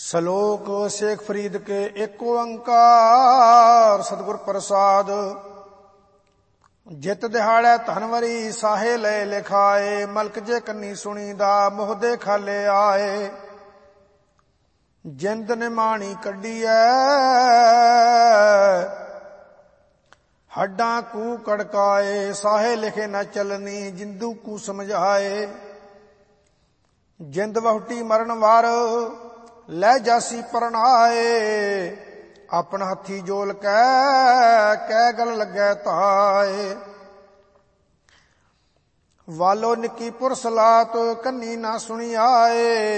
ਸ਼ਲੋਕ ਸ਼ੇਖ ਫਰੀਦ ਕੇ ਏਕ ਓੰਕਾਰ ਸਤਿਗੁਰ ਪ੍ਰਸਾਦ। ਜਿਤ ਦਿਹਾੜੈ ਧਨਵਰੀ ਸਾਹੇ ਲੈ ਲਿਖਾਏ, ਮਲਕ ਜੇ ਕੰਨੀ ਸੁਣੀਦਾ ਮੁਹਦੇ ਖਾਲੇ ਆਏ। ਜਿੰਦ ਨਿਮਾਣੀ ਕੱਢੀਐ ਹੱਡਾਂ ਕੂ ਕੜਕਾਏ, ਸਾਹੇ ਲਿਖੇ ਨਾ ਚਲਨੀ ਜਿੰਦੂ ਕੂ ਸਮਝਾਏ। ਜਿੰਦ ਵਹੁਟੀ ਮਰਨ ਵਾਰ ਲੈ ਜਾਸੀ ਪਰਨਾਏ, ਆਪਣ ਹੱਥੀ ਜੋਲ ਕਹਿ ਗਲ ਲੱਗੈ ਤਾਏ। ਵਾਲੋ ਨਿੱਕੀ ਪੁਰਸਲਾਤ ਕੰਨੀ ਨਾ ਸੁਣੀ ਆਏ,